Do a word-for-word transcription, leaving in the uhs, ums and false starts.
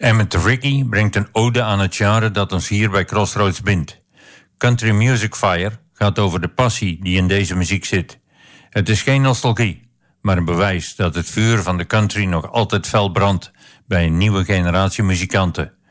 Emmett Rickey brengt een ode aan het genre dat ons hier bij Crossroads bindt. Country Music Fire gaat over de passie die in deze muziek zit. Het is geen nostalgie, maar een bewijs dat het vuur van de country nog altijd fel brandt bij een nieuwe generatie muzikanten.